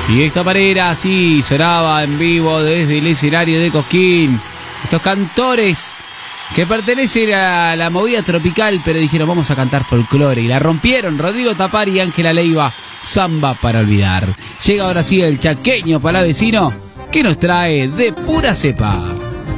Y de esta manera, sí, sonaba en vivo desde el escenario de Cosquín. Estos cantores que pertenecen a la movida tropical, pero dijeron vamos a cantar folclore. Y la rompieron Rodrigo Tapari y Ángela Leiva, Samba para olvidar. Llega ahora sí el chaqueño palavecino que nos trae de pura cepa.